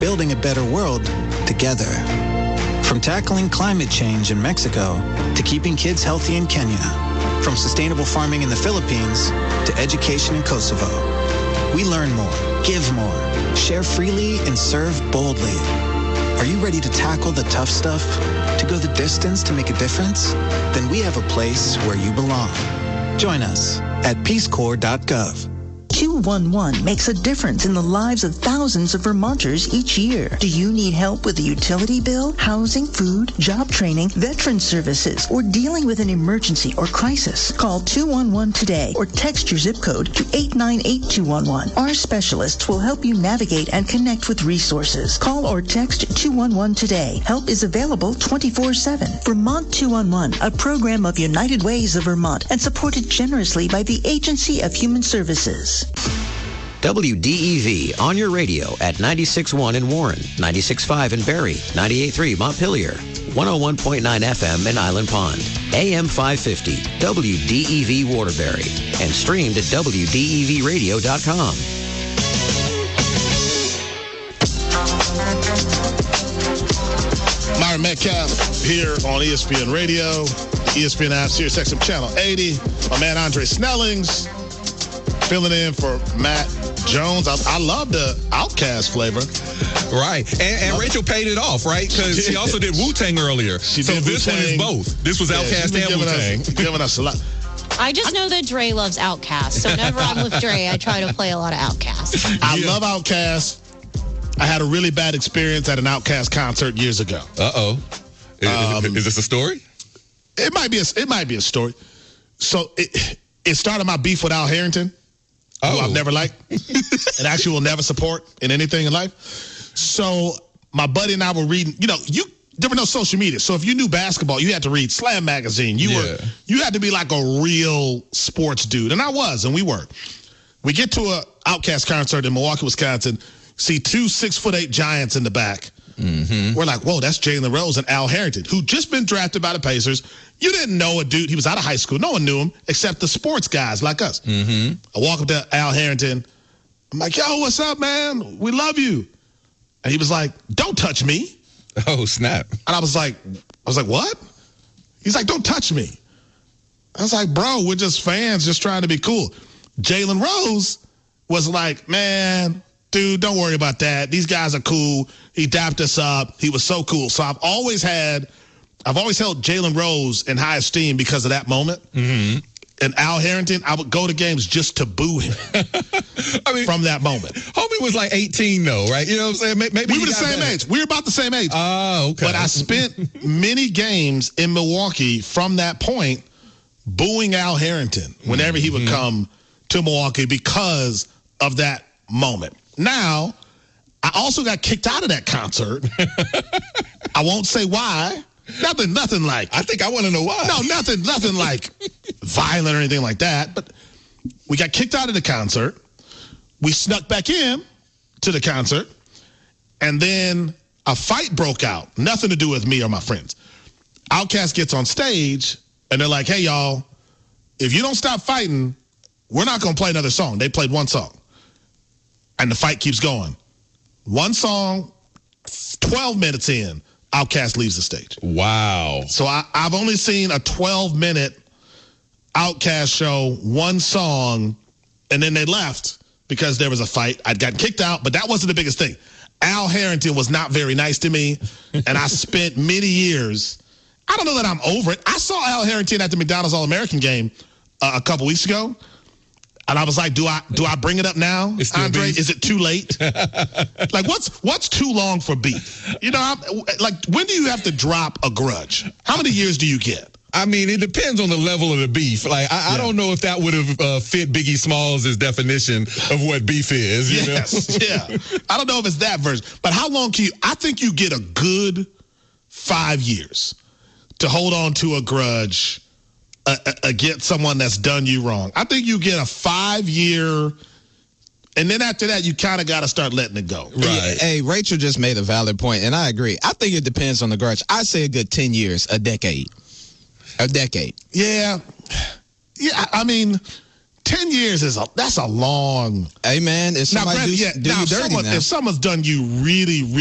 building a better world together. From tackling climate change in Mexico to keeping kids healthy in Kenya. From sustainable farming in the Philippines to education in Kosovo. We learn more, give more, share freely, and serve boldly. Are you ready to tackle the tough stuff? To go the distance to make a difference? Then we have a place where you belong. Join us at peacecorps.gov. 211 makes a difference in the lives of thousands of Vermonters each year. Do you need help with a utility bill, housing, food, job training, veteran services, or dealing with an emergency or crisis? Call 211 today or text your zip code to 898211. Our specialists will help you navigate and connect with resources. Call or text 211 today. Help is available 24/7. Vermont 211, a program of United Ways of Vermont and supported generously by the Agency of Human Services. WDEV on your radio at 96.1 in Warren, 96.5 in Barrie, 98.3 Montpelier, 101.9 FM in Island Pond, AM 550, WDEV Waterbury, and streamed at WDEVradio.com. Myron Metcalf here on ESPN Radio, ESPN app, Sirius XM Channel 80. My man Andre Snellings filling in for Matt Jones. I love the Outkast flavor. Right. And Rachel paid it off, right? Because she also did Wu-Tang earlier. So this one is both. This was Outkast and Wu-Tang. Giving us a lot. I just know that Dre loves Outkast. So whenever I'm with Dre, I try to play a lot of Outkast. I love Outkast. I had a really bad experience at an Outkast concert years ago. Uh-oh. Is this a story? It might be a story. So it started my beef with Al Harrington. Who I've never liked and actually will never support in anything in life. So my buddy and I were reading, there were no social media. So if you knew basketball, you had to read Slam Magazine. You had to be like a real sports dude. And I was, and we were. We get to a Outkast concert in Milwaukee, Wisconsin, see two 6'8" giants in the back. Mm-hmm. We're like, whoa, that's Jalen Rose and Al Harrington, who just been drafted by the Pacers. You didn't know a dude. He was out of high school. No one knew him except the sports guys like us. Mm-hmm. I walk up to Al Harrington. I'm like, yo, what's up, man? We love you. And he was like, don't touch me. Oh, snap. And I was like, what? He's like, don't touch me. I was like, bro, we're just fans just trying to be cool. Jalen Rose was like, man, dude, don't worry about that. These guys are cool. He dapped us up. He was so cool. So I've always held Jalen Rose in high esteem because of that moment. Mm-hmm. And Al Harrington, I would go to games just to boo him. From that moment. Homie was like 18 though, right? You know what I'm saying? Maybe we were the same age. We were about the same age. Oh, okay. But I spent many games in Milwaukee from that point booing Al Harrington whenever he would come to Milwaukee because of that moment. Now, I also got kicked out of that concert. I won't say why. Nothing like. I think I want to know why. No, nothing like violent or anything like that. But we got kicked out of the concert. We snuck back in to the concert. And then a fight broke out. Nothing to do with me or my friends. Outkast gets on stage and they're like, hey, y'all, if you don't stop fighting, we're not going to play another song. They played one song. And the fight keeps going. One song, 12 minutes in, Outkast leaves the stage. Wow. So I've only seen a 12-minute Outkast show, one song, and then they left because there was a fight. I'd gotten kicked out, but that wasn't the biggest thing. Al Harrington was not very nice to me, and I spent many years. I don't know that I'm over it. I saw Al Harrington at the McDonald's All-American game a couple weeks ago. And I was like, do I bring it up now, Andre? Is it too late? Like, what's too long for beef? When do you have to drop a grudge? How many years do you get? I mean, it depends on the level of the beef. Like, I don't know if that would have fit Biggie Smalls' definition of what beef is. Yes, yeah. I don't know if it's that version. But how long can you? I think you get a good 5 years to hold on to a grudge against someone that's done you wrong. I think you get a 5-year, and then after that, you kind of got to start letting it go. Right. Hey, Rachel just made a valid point, and I agree. I think it depends on the grudge. I say a good 10 years, a decade. A decade. Yeah. Yeah, I mean, 10 years that's a long. Hey man, if somebody do you dirty now. If someone's done you really, really